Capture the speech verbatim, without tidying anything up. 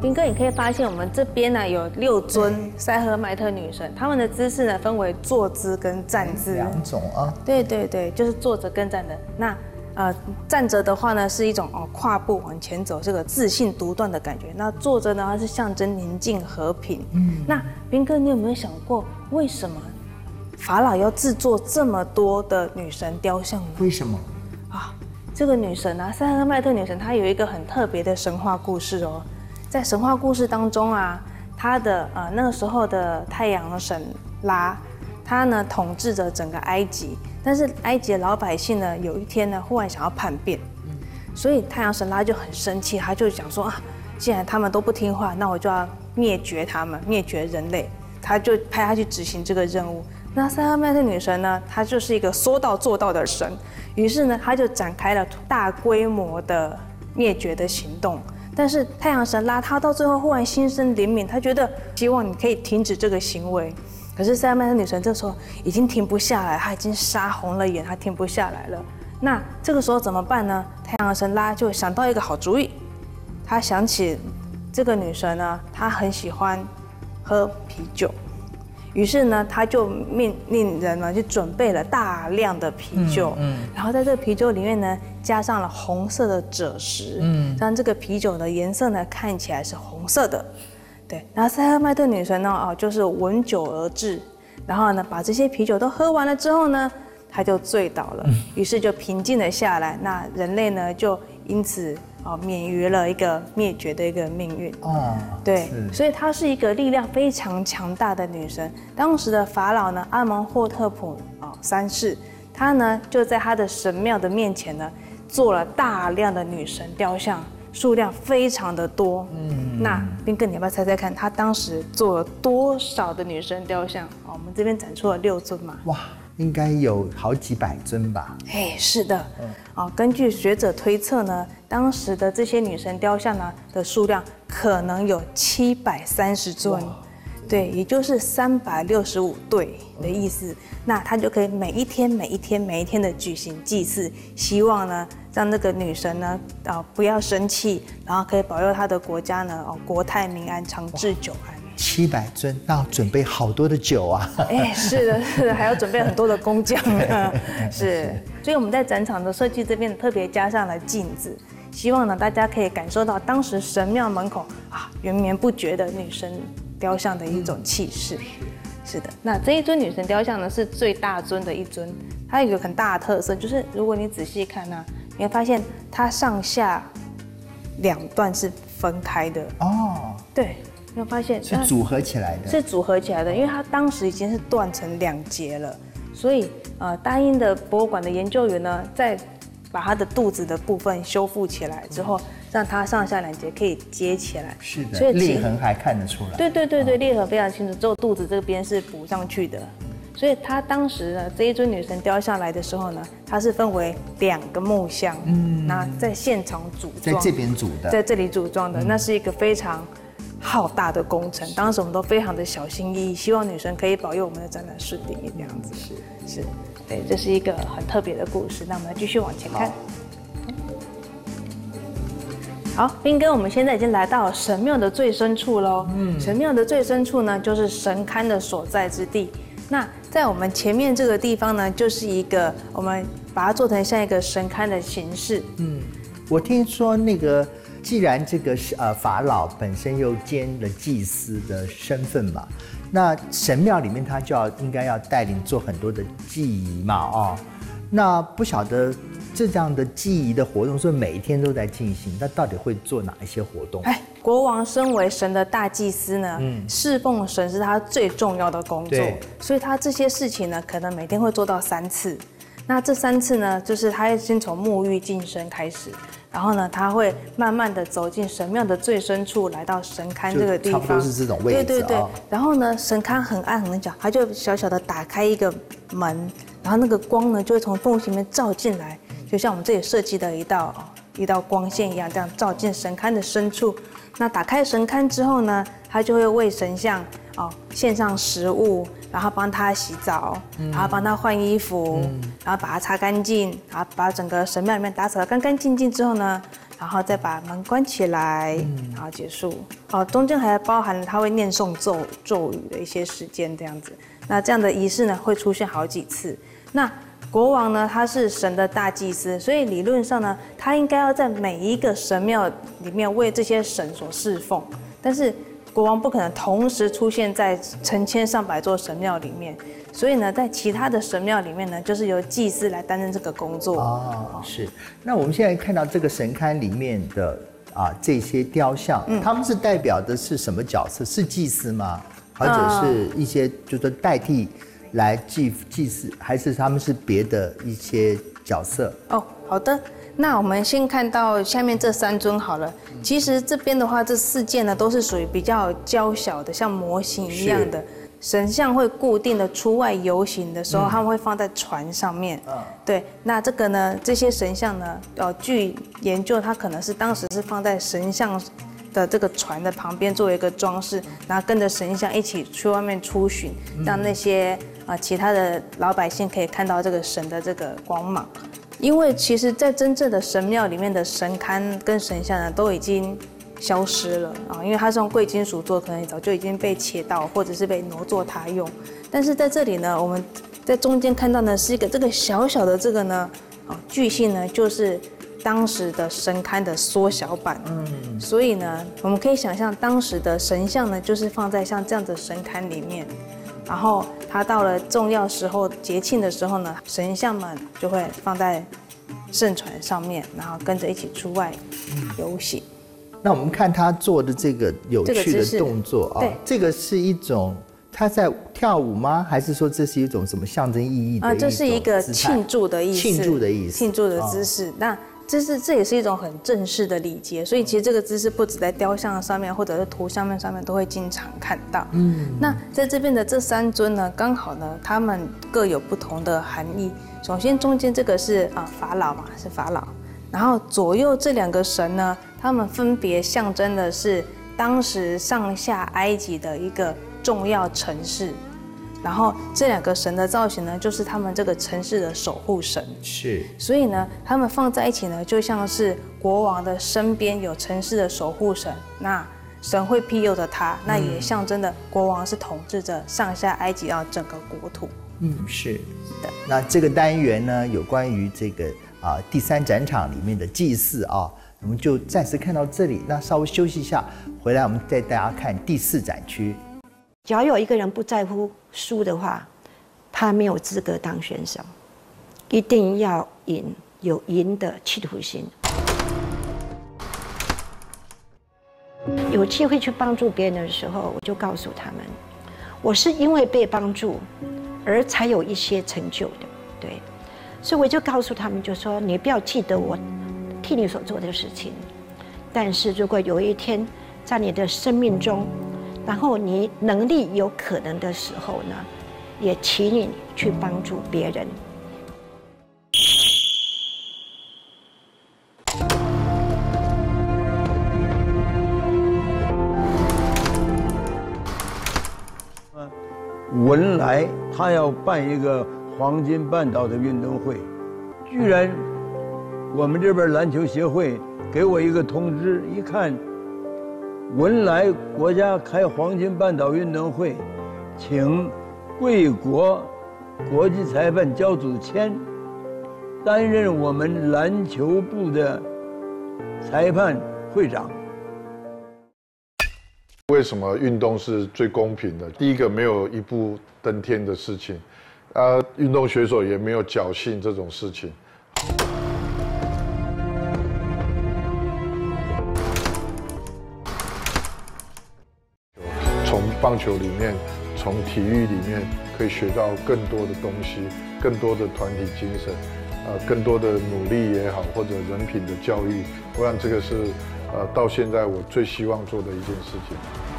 斌哥，你可以发现我们这边呢有六尊塞赫迈特女神，她们的姿势呢分为坐姿跟站姿两种啊。 对对对，就是坐着跟站的。那呃站着的话呢是一种哦跨步往前走，这个自信独断的感觉。那坐着呢，它是象征宁静和平。嗯，那斌哥，你有没有想过为什么法老要制作这么多的女神雕像呢？ 为什么？ 啊，这个女神啊，塞赫迈特女神，她有一个很特别的神话故事哦。在神话故事当中啊，她的呃那个时候的太阳神拉，他呢统治着整个埃及，但是埃及的老百姓呢，有一天呢忽然想要叛变，所以太阳神拉就很生气，他就想说啊，既然他们都不听话，那我就要灭绝他们，灭绝人类，他就派他去执行这个任务。那塞赫迈特女神呢，她就是一个说到做到的神，于是呢，她就展开了大规模的灭绝的行动。但是太阳神拉他到最后忽然心生怜悯，他觉得希望你可以停止这个行为。可是塞赫迈特女神这时候已经停不下来，她已经杀红了眼，她停不下来了。那这个时候怎么办呢？太阳神拉就想到一个好主意，他想起这个女神呢，她很喜欢喝啤酒。于是呢，他就命令人呢，就准备了大量的啤酒，嗯，嗯然后在这个啤酒里面呢，加上了红色的赭石，嗯，让这个啤酒的颜色呢看起来是红色的，对。然后塞赫迈特女神呢，哦，就是闻酒而至，然后呢，把这些啤酒都喝完了之后呢，她就醉倒了，嗯、于是就平静了下来。那人类呢，就因此哦免于了一个灭绝的一个命运。哦，对，所以她是一个力量非常强大的女神。当时的法老呢，阿蒙霍特普哦三世，他呢就在他的神庙的面前呢，做了大量的女神雕像，数量非常的多。嗯，那斌哥，你要不要猜猜看，他当时做了多少的女神雕像？哦，我们这边展出了六尊嘛。 哇！应该有好几百尊吧？ 哎，是的，嗯，哦，根据学者推测呢，当时的这些女神雕像呢的数量可能有七百三十尊，对，也就是三百六十五对的意思。那他就可以每一天、每一天、每一天的举行祭祀，希望呢让那个女神呢啊、呃、不要生气，然后可以保佑她的国家呢哦国泰民安、长治久安。 七百尊，那要准备好多的酒啊！ 哎，是的，是的，还要准备很多的工匠呢。是，所以我们在展场的设计这边特别加上了镜子，希望呢大家可以感受到当时神庙门口啊源源不绝的女神雕像的一种气势。嗯、是的，那这一尊女神雕像呢是最大尊的一尊，它有一个很大的特色，就是如果你仔细看呢、啊，你会发现它上下两段是分开的。哦，对。你有发现是组合起来的， 是组合起来的，因为它当时已经是断成两截了，所以呃，大英的博物馆的研究员呢，在把它的肚子的部分修复起来之后，让它上下两节可以接起来。 是的，所以裂痕还看得出来。 对对对对，裂痕非常清楚，只有肚子这边是补上去的。所以它当时呢，这一尊女神雕像来的时候呢，它是分为两个木像，嗯，那在现场组装， 在这边组的， 在这里组装的，嗯、那是一个非常浩大的工程，当时我们都非常的小心翼翼，希望女神可以保佑我们的展览顺利，这样子。是是，对，这是一个很特别的故事。那我们来继续往前看。好，斌哥，我们现在已经来到神庙的最深处喽。嗯，神庙的最深处呢，就是神龛的所在之地。那在我们前面这个地方呢，就是一个我们把它做成像一个神龛的形式。嗯， 我听说那个。既然这个是呃法老本身又兼了祭司的身份嘛，那神庙里面他就要应该要带领做很多的祭仪嘛，哦，那不晓得这样的祭仪的活动是每一天都在进行，那到底会做哪一些活动？哎， 国王身为神的大祭司呢，嗯，侍奉神是他最重要的工作，所以他这些事情呢，可能每天会做到三次。那这三次呢，就是他先从沐浴净身开始。然后呢，他会慢慢的走进神庙的最深处，来到神龛这个地方， 差不多是这种位置。 对对对。哦、然后呢，神龛很暗很小，他就小小的打开一个门，然后那个光呢就会从缝隙里面照进来，就像我们这里设计的一道一道光线一样，这样照进神龛的深处。那打开神龛之后呢，他就会为神像哦献上食物，然后帮他洗澡，嗯、然后帮他换衣服，嗯、然后把它擦干净，然后把整个神庙里面打扫得干干净净之后呢，然然后再把门关起来，然后结束。哦，中间还包含了他会念诵咒咒语的一些时间这样子。那这样的仪式呢，会出现好几次。那国王呢，他是神的大祭司，所以理论上呢，他应该要在每一个神庙里面为这些神所侍奉。但是国王不可能同时出现在成千上百座神庙里面，所以呢，在其他的神庙里面呢，就是由祭司来担任这个工作。 哦，是。那我们现在看到这个神龛里面的啊这些雕像，嗯、他们是代表的是什么角色？是祭司吗？或者是一些就是代替来祭祭祀，还是他们是别的一些角色？ 哦，好的。那我们先看到下面这三尊好了。其实这边的话，这四件呢都是属于比较娇小的，像模型一样的。神像会固定的出外游行的时候，嗯、他们会放在船上面。嗯、对，那这个呢，这些神像呢，呃，据研究，它可能是当时是放在神像的这个船的旁边作为一个装饰，然后跟着神像一起去外面出巡，让那些呃其他的老百姓可以看到这个神的这个光芒。因为其实，在真正的神庙里面的神龛跟神像呢，都已经消失了啊，因为它是用贵金属做，可能早就已经被切到，或者是被挪作他用。但是在这里呢，我们在中间看到呢，是一个这个小小的这个呢，啊，据信呢就是当时的神龛的缩小版。嗯，所以呢，我们可以想象当时的神像呢，就是放在像这样的神龛里面。然后他到了重要时候、节庆的时候呢，神像们就会放在圣船上面，然后跟着一起出外游行。 那我们看他做的这个有趣的动作啊，这个是一种他在跳舞吗？还是说这是一种什么象征意义的？啊， 这是一个庆祝的意思， 庆祝的意思， 庆祝的姿势。哦、那这是这也是一种很正式的礼节，所以其实这个姿势不止在雕像上面，或者是图像面上面都会经常看到。嗯，那在这边的这三尊呢，刚好呢，他们各有不同的含义。首先中间这个是啊法老嘛，是法老。然后左右这两个神呢，他们分别象征的是当时上下埃及的一个重要城市。然后这两个神的造型呢，就是他们这个城市的守护神。 是， 所以呢，他们放在一起呢，就像是国王的身边有城市的守护神，那神会庇佑着他，那也象征的国王是统治着上下埃及啊整个国土。 嗯，是的。那这个单元呢，有关于这个啊第三展场里面的祭祀啊，我们就暂时看到这里。那稍微休息一下，回来我们带大家看第四展区。 只要有一个人不在乎输的话，他没有资格当选手。一定要赢，有赢的企图心。有机会去帮助别人的时候，我就告诉他们，我是因为被帮助，而才有一些成就的，对。所以我就告诉他们，就说你不要记得我替你所做的事情，但是如果有一天在你的生命中，然后你能力有可能的时候呢，也请你去帮助别人。 文莱他要办一个黄金半岛的运动会，居然我们这边篮球协会给我一个通知，一看文莱国家开黄金半岛运动会，请贵国国际裁判焦祖谦担任我们篮球部的裁判会长。 为什么运动是最公平的？第一个，没有一步登天的事情，啊，运动选手也没有侥幸这种事情。从棒球里面，从体育里面，可以学到更多的东西，更多的团体精神，呃，更多的努力也好，或者人品的教育。我想这个是。呃，到现在我最希望做的一件事情。